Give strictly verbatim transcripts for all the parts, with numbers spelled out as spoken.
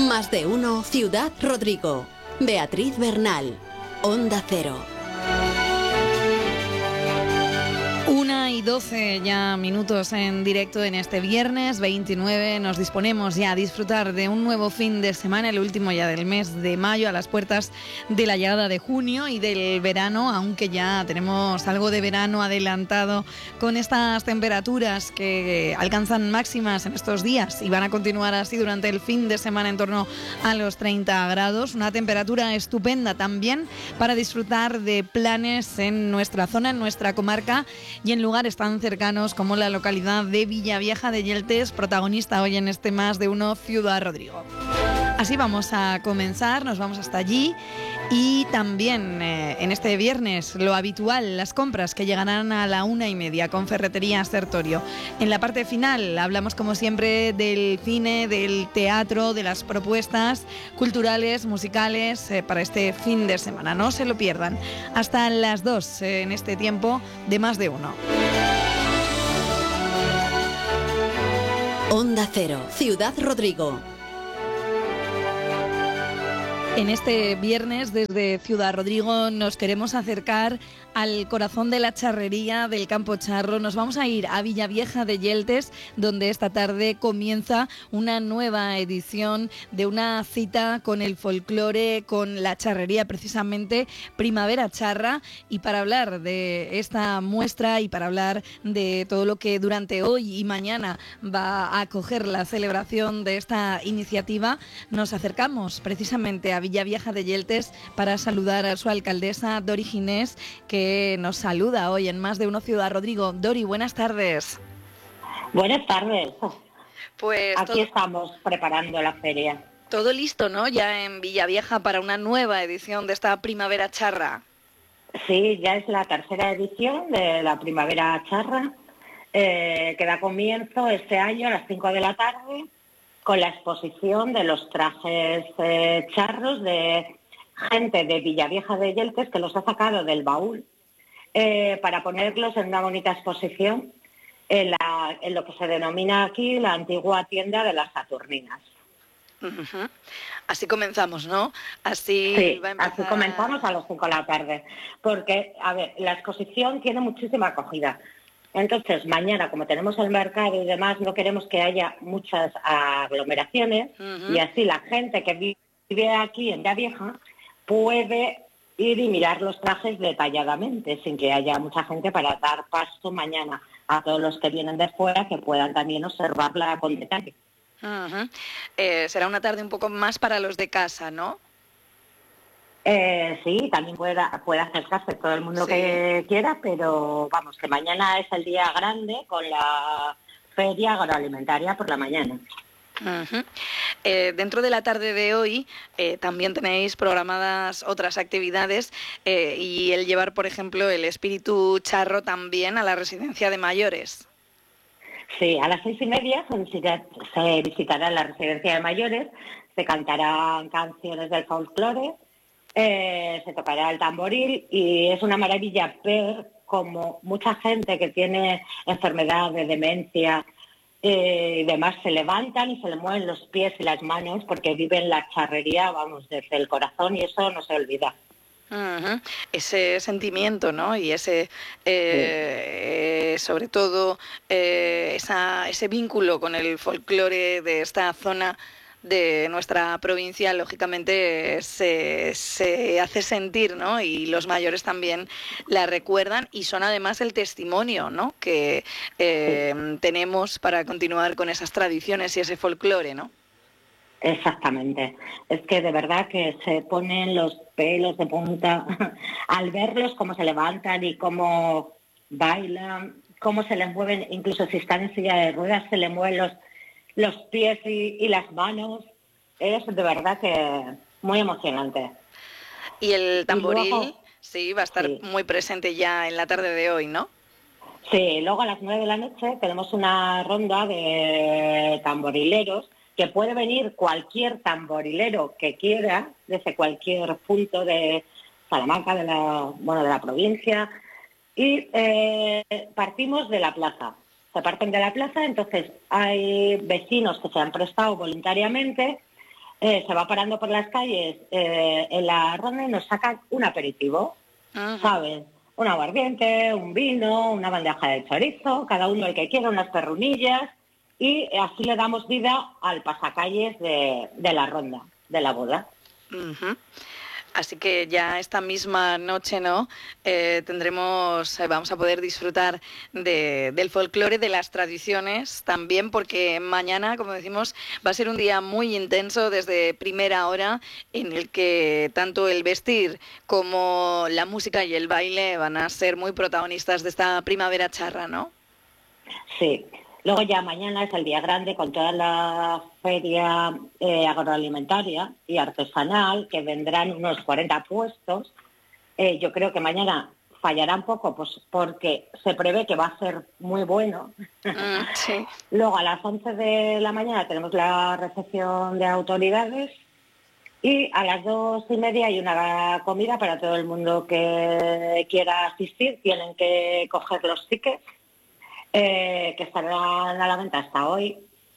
Más de uno Ciudad Rodrigo. Beatriz Bernal, Onda Cero. Una y doce ya minutos en directo en este viernes veintinueve. Nos disponemos ya a disfrutar de un nuevo fin de semana, el último ya del mes de mayo, a las puertas de la llegada de junio y del verano, aunque ya tenemos algo de verano adelantado con estas temperaturas que alcanzan máximas en estos días y van a continuar así durante el fin de semana en torno a los treinta grados. Una temperatura estupenda también para disfrutar de planes en nuestra zona, en nuestra comarca y en lugares tan cercanos como la localidad de Villavieja de Yeltes, protagonista hoy en este Más de Uno Ciudad Rodrigo. Así vamos a comenzar, nos vamos hasta allí y también eh, en este viernes lo habitual, las compras que llegarán a la una y media con Ferretería Sertorio. En la parte final hablamos como siempre del cine, del teatro, de las propuestas culturales, musicales eh, para este fin de semana. No se lo pierdan. Hasta las dos eh, en este tiempo de Más de Uno. Onda Cero, Ciudad Rodrigo. En este viernes desde Ciudad Rodrigo nos queremos acercar al corazón de la charrería del Campo Charro. Nos vamos a ir a Villavieja de Yeltes, donde esta tarde comienza una nueva edición de una cita con el folclore, con la charrería, precisamente Primavera Charra. Y para hablar de esta muestra y para hablar de todo lo que durante hoy y mañana va a acoger la celebración de esta iniciativa, nos acercamos precisamente a Villavieja de Yeltes para saludar a su alcaldesa, Dori Ginés, que nos saluda hoy en Más de Uno Ciudad Rodrigo. Dori, buenas tardes. Buenas tardes. Pues aquí todo, estamos preparando la feria. Todo listo, ¿no? Ya en Villavieja para una nueva edición de esta Primavera Charra. Sí, ya es la tercera edición de la Primavera Charra, eh, que da comienzo este año a las cinco de la tarde con la exposición de los trajes eh, charros de gente de Villavieja de Yeltes que los ha sacado del baúl eh, para ponerlos en una bonita exposición en, la, en lo que se denomina aquí la antigua tienda de las Saturninas. Uh-huh. Así comenzamos, ¿no? Así sí, va a empezar... así comenzamos a las cinco de la tarde, porque, a ver, la exposición tiene muchísima acogida. Entonces, mañana, como tenemos el mercado y demás, no queremos que haya muchas aglomeraciones uh-huh. y así la gente que vive aquí en Villavieja puede ir y mirar los trajes detalladamente, sin que haya mucha gente, para dar paso mañana a todos los que vienen de fuera que puedan también observarla con detalle. Uh-huh. Eh, será una tarde un poco más para los de casa, ¿no? Eh, sí, también puede, puede acercarse todo el mundo sí. que quiera, pero vamos, que mañana es el día grande con la feria agroalimentaria por la mañana. Uh-huh. Eh, dentro de la tarde de hoy eh, también tenéis programadas otras actividades eh, y el llevar, por ejemplo, el espíritu charro también a la residencia de mayores. Sí, a las seis y media se visitará la residencia de mayores, se cantarán canciones del folclore, eh, se tocará el tamboril y es una maravilla ver cómo mucha gente que tiene enfermedades, demencia eh, y demás se levantan y se le mueven los pies y las manos porque viven la charrería, vamos, desde el corazón y eso no se olvida. Uh-huh. Ese sentimiento, ¿no? Y ese, eh, sí. sobre todo, eh, esa, ese vínculo con el folclore de esta zona de nuestra provincia, lógicamente se, se hace sentir, ¿no? Y los mayores también la recuerdan y son además el testimonio, ¿no? Que eh, sí. tenemos para continuar con esas tradiciones y ese folclore, ¿no? Exactamente. Es que de verdad que se ponen los pelos de punta al verlos, cómo se levantan y cómo bailan, cómo se les mueven, incluso si están en silla de ruedas, se les mueven los, los pies y, y las manos. Es de verdad que muy emocionante. Y el tamboril, y luego, sí, va a estar sí. muy presente ya en la tarde de hoy, ¿no? Sí, luego a las nueve de la noche tenemos una ronda de tamborileros, que puede venir cualquier tamborilero que quiera, desde cualquier punto de Salamanca, de la, bueno, de la provincia, y eh, partimos de la plaza. Se parten de la plaza, entonces hay vecinos que se han prestado voluntariamente eh, se va parando por las calles eh, en la ronda y nos sacan un aperitivo, uh-huh. ¿sabes? Un aguardiente, un vino, una bandeja de chorizo, cada uno el que quiera, unas perrunillas, y así le damos vida al pasacalles de, de la ronda, de la boda. Uh-huh. Así que ya esta misma noche, ¿no? Eh, tendremos, eh, vamos a poder disfrutar de, del folclore, de las tradiciones también, porque mañana, como decimos, va a ser un día muy intenso desde primera hora, en el que tanto el vestir como la música y el baile van a ser muy protagonistas de esta primavera charra, ¿no? Sí. Luego ya mañana es el día grande con toda la feria eh, agroalimentaria y artesanal, que vendrán unos cuarenta puestos. Eh, yo creo que mañana fallará un poco, pues porque se prevé que va a ser muy bueno. Mm, sí. Luego a las once de la mañana tenemos la recepción de autoridades y a las dos y media hay una comida para todo el mundo que quiera asistir. Tienen que coger los tickets. Eh, que estarán a la venta hasta hoy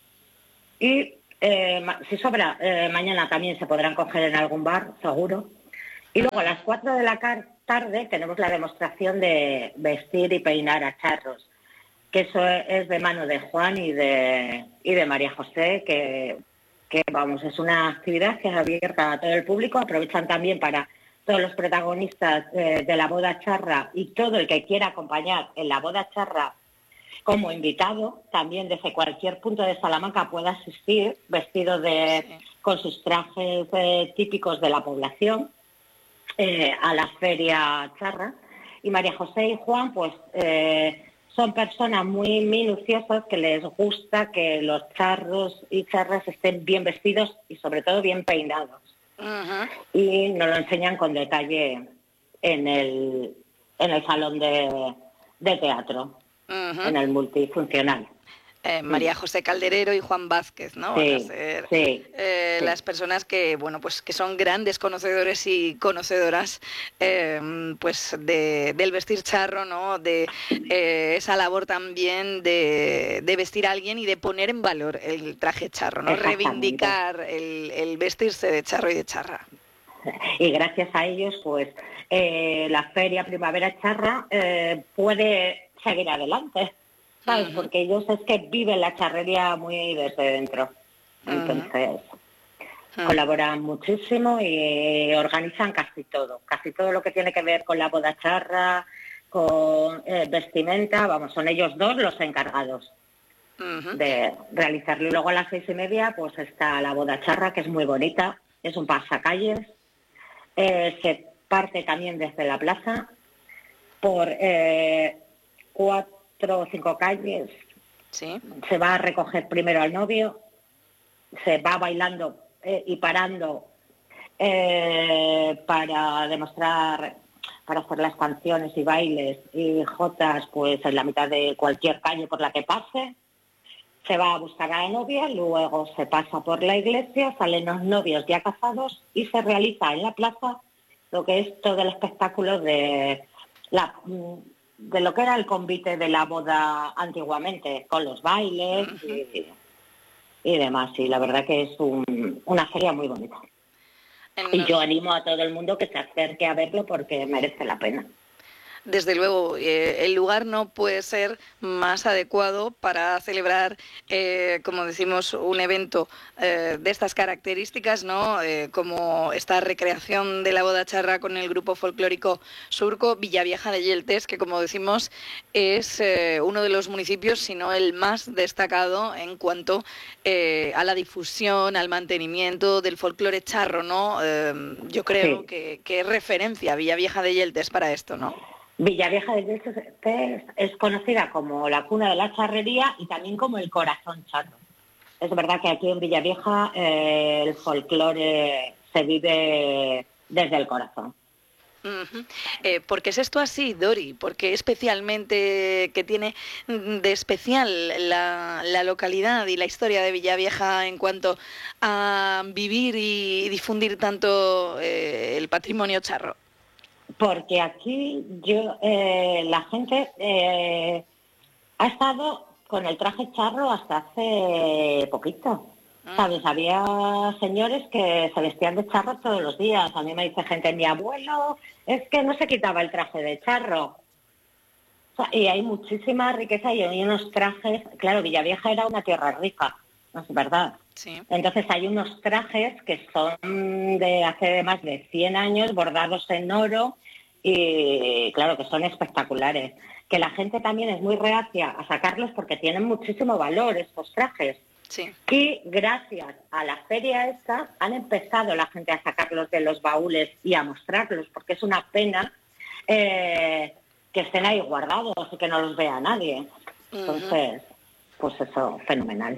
y eh, si sobra eh, mañana también se podrán coger en algún bar, seguro. Y luego a las cuatro de la tarde tenemos la demostración de vestir y peinar a charros, que eso es de mano de Juan y de, y de María José, que, que vamos, es una actividad que es abierta a todo el público. Aprovechan también para todos los protagonistas eh, de la boda charra y todo el que quiera acompañar en la boda charra como invitado, también desde cualquier punto de Salamanca puede asistir vestido de, sí. con sus trajes eh, típicos de la población eh, a la feria charra. Y María José y Juan pues eh, son personas muy minuciosas que les gusta que los charros y charras estén bien vestidos y sobre todo bien peinados. Uh-huh. Y nos lo enseñan con detalle en el, en el salón de, de teatro. Uh-huh. En el multifuncional. Eh, María José Calderero y Juan Vázquez, ¿no? Sí, van a ser sí, eh, sí. las personas que, bueno, pues que son grandes conocedores y conocedoras, eh, pues de, del vestir charro, ¿no? De eh, esa labor también de, de vestir a alguien y de poner en valor el traje charro, ¿no? Reivindicar el, el vestirse de charro y de charra. Y gracias a ellos, pues, eh, la Feria Primavera Charra eh, puede seguir adelante, ¿sabes? Uh-huh. Porque ellos es que viven la charrería muy desde dentro. Entonces, uh-huh. colaboran muchísimo y organizan casi todo. Casi todo lo que tiene que ver con la boda charra, con eh, vestimenta, vamos, son ellos dos los encargados uh-huh. de realizarlo. Y luego a las seis y media, pues está la boda charra, que es muy bonita, es un pasacalles. Eh, se parte también desde la plaza por eh, cuatro o cinco calles. Sí. Se va a recoger primero al novio, se va bailando eh, y parando eh, para demostrar, para hacer las canciones y bailes y jotas pues en la mitad de cualquier calle por la que pase. Se va a buscar a la novia, luego se pasa por la iglesia, salen los novios ya casados y se realiza en la plaza lo que es todo el espectáculo de, la, de lo que era el convite de la boda antiguamente, con los bailes y, y demás. Y la verdad que es un, una feria muy bonita. Y yo animo a todo el mundo que se acerque a verlo porque merece la pena. Desde luego, eh, el lugar no puede ser más adecuado para celebrar, eh, como decimos, un evento eh, de estas características, ¿no? Eh, como esta recreación de la boda charra con el grupo folclórico Surco Villavieja de Yeltes, que como decimos es eh, uno de los municipios, si no el más destacado en cuanto eh, a la difusión, al mantenimiento del folclore charro, ¿no? Eh, yo creo sí. que, que es referencia Villavieja de Yeltes para esto, ¿no? Villavieja de Yeltes es conocida como la cuna de la charrería y también como el corazón charro. Es verdad que aquí en Villavieja eh, el folclore se vive desde el corazón. Uh-huh. Eh, ¿Por qué es esto así, Dori? ¿Por qué especialmente que tiene de especial la, la localidad y la historia de Villavieja en cuanto a vivir y difundir tanto eh, el patrimonio charro? Porque aquí yo eh, la gente eh, ha estado con el traje charro hasta hace poquito. ¿Sabes? Había señores que se vestían de charro todos los días. A mí me dice gente, mi abuelo es que no se quitaba el traje de charro. O sea, y hay muchísima riqueza y hay unos trajes. Claro, Villavieja era una tierra rica, ¿no es verdad? Sí. Entonces hay unos trajes que son de hace más de cien años, bordados en oro, y claro que son espectaculares. Que la gente también es muy reacia a sacarlos porque tienen muchísimo valor estos trajes. Sí. Y gracias a la feria esta han empezado la gente a sacarlos de los baúles y a mostrarlos, porque es una pena eh, que estén ahí guardados y que no los vea nadie. Entonces, pues eso, fenomenal.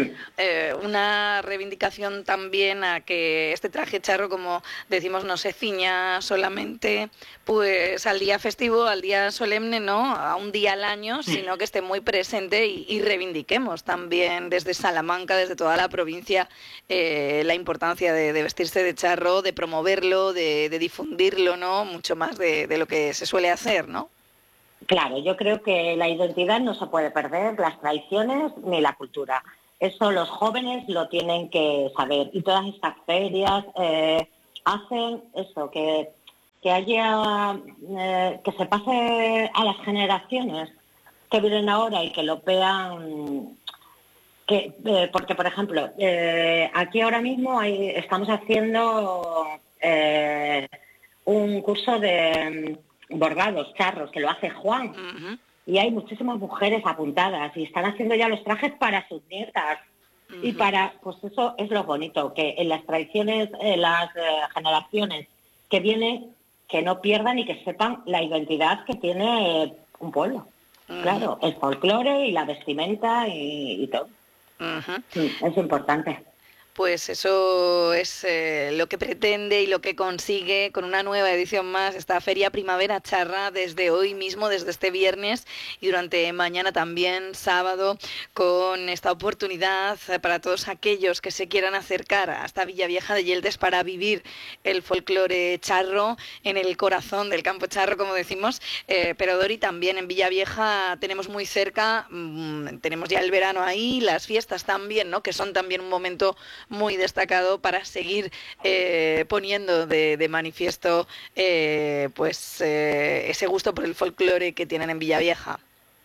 Eh, una reivindicación también a que este traje charro, como decimos, no se ciña solamente pues al día festivo, al día solemne, no, a un día al año, sino que esté muy presente y, y reivindiquemos también desde Salamanca, desde toda la provincia, eh, la importancia de, de vestirse de charro, de promoverlo, de, de difundirlo, ¿no? Mucho más de, de lo que se suele hacer, ¿no? Claro, yo creo que la identidad no se puede perder, las tradiciones ni la cultura. Eso los jóvenes lo tienen que saber. Y todas estas ferias eh, hacen eso, que, que haya, eh, que se pase a las generaciones que vienen ahora y que lo vean. Que, eh, porque, por ejemplo, eh, aquí ahora mismo hay, estamos haciendo eh, un curso de bordados, charros, que lo hace Juan. Uh-huh. Y hay muchísimas mujeres apuntadas y están haciendo ya los trajes para sus nietas. Uh-huh. Y para, pues eso es lo bonito, que en las tradiciones, en las eh, generaciones que vienen, que no pierdan y que sepan la identidad que tiene eh, un pueblo. Uh-huh. Claro, el folclore y la vestimenta y, y todo. Uh-huh. Sí, es importante. Pues eso es eh, lo que pretende y lo que consigue con una nueva edición más, esta Feria Primavera Charra, desde hoy mismo, desde este viernes y durante mañana también, sábado, con esta oportunidad para todos aquellos que se quieran acercar hasta Villavieja de Yeltes para vivir el folclore charro en el corazón del campo charro, como decimos. Eh, pero Dori, también en Villavieja tenemos muy cerca, mmm, tenemos ya el verano ahí, las fiestas también, ¿no? Que son también un momento muy destacado para seguir eh, poniendo de, de manifiesto eh, pues eh, ese gusto por el folclore que tienen en Villavieja.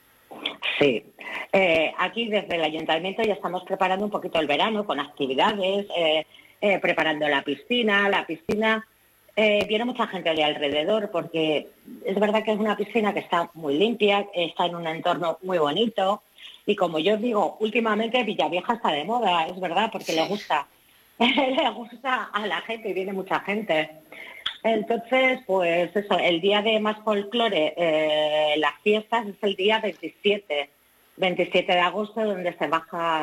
Sí, eh, aquí desde el ayuntamiento ya estamos preparando un poquito el verano con actividades, eh, eh, preparando la piscina, la piscina eh, viene mucha gente de alrededor porque es verdad que es una piscina que está muy limpia, está en un entorno muy bonito. Y como yo digo, últimamente Villavieja está de moda, es verdad, porque sí. le gusta, le gusta a la gente y viene mucha gente. Entonces, pues eso, el día de más folclore, eh, las fiestas es el día veintisiete, veintisiete de agosto, donde se baja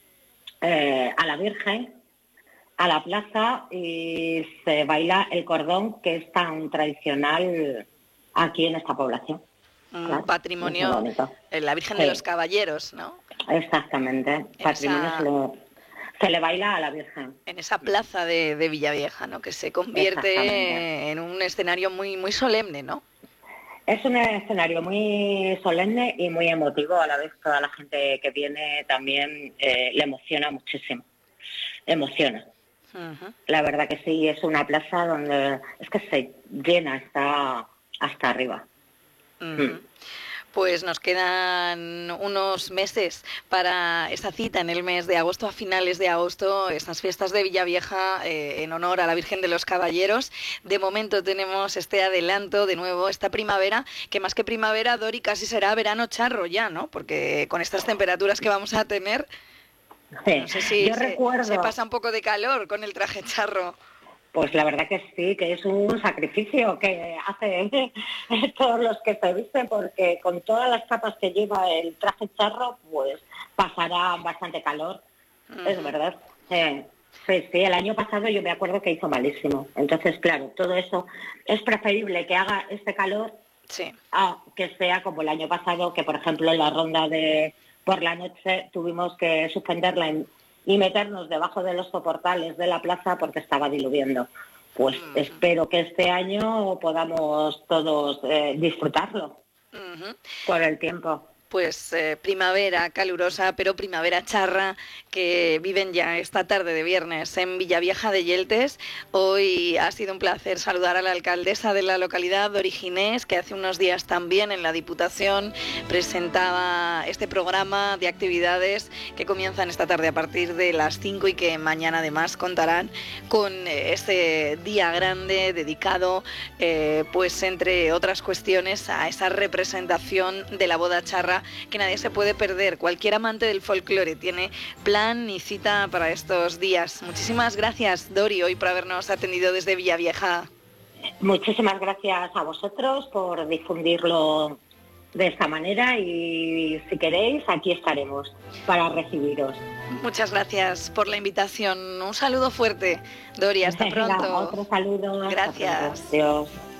eh, a la Virgen, a la plaza y se baila el cordón, que es tan tradicional aquí en esta población. Un claro, patrimonio, la Virgen sí. de los Caballeros, ¿no? Exactamente, patrimonio esa... se, le, se le baila a la Virgen. En esa plaza de, de Villavieja, ¿no? Que se convierte en un escenario muy, muy solemne, ¿no? Es un escenario muy solemne y muy emotivo, a la vez toda la gente que viene también eh, le emociona muchísimo, emociona. Uh-huh. La verdad que sí, es una plaza donde es que se llena hasta, hasta arriba. Uh-huh. Pues nos quedan unos meses para esa cita en el mes de agosto, a finales de agosto, estas fiestas de Villavieja eh, en honor a la Virgen de los Caballeros. De momento tenemos este adelanto, de nuevo, esta primavera, que más que primavera, Dori, casi será verano charro ya, ¿no? Porque con estas temperaturas que vamos a tener, sí. no sé si Yo se, recuerdo... se pasa un poco de calor con el traje charro. Pues la verdad que sí, que es un sacrificio que hacen todos los que se visten, porque con todas las capas que lleva el traje charro, pues pasará bastante calor, uh-huh. es verdad. Sí, sí, sí, el año pasado yo me acuerdo que hizo malísimo. Entonces, claro, todo eso es preferible que haga este calor sí. a que sea como el año pasado, que por ejemplo en la ronda de por la noche tuvimos que suspenderla en y meternos debajo de los soportales de la plaza porque estaba diluviando. Pues uh-huh. espero que este año podamos todos eh, disfrutarlo uh-huh. por el tiempo. pues eh, primavera calurosa, pero primavera charra, que viven ya esta tarde de viernes en Villavieja de Yeltes. Hoy ha sido un placer saludar a la alcaldesa de la localidad, Dori Ginés, que hace unos días también en la Diputación presentaba este programa de actividades que comienzan esta tarde a partir de las cinco y que mañana además contarán con este día grande dedicado, eh, pues entre otras cuestiones, a esa representación de la boda charra que nadie se puede perder. Cualquier amante del folclore tiene plan y cita para estos días. Muchísimas gracias, Dori, hoy por habernos atendido desde Villavieja. Muchísimas gracias a vosotros por difundirlo de esta manera y si queréis, aquí estaremos para recibiros. Muchas gracias por la invitación. Un saludo fuerte, Dori. Hasta pronto. Otro saludo. Gracias. Hasta pronto. Adiós.